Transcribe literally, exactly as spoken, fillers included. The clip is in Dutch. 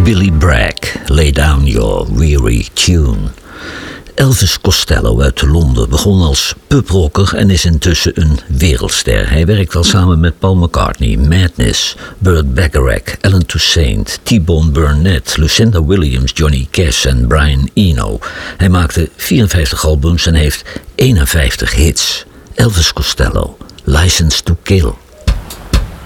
Billy Bragg, Lay Down Your Weary Tune. Elvis Costello uit Londen begon als puprocker en is intussen een wereldster. Hij werkt al samen met Paul McCartney, Madness, Burt Bacharach, Alan Toussaint, T-Bone Burnett, Lucinda Williams, Johnny Cash en Brian Eno. Hij maakte vierenvijftig albums en heeft eenenvijftig hits. Elvis Costello, License to Kill.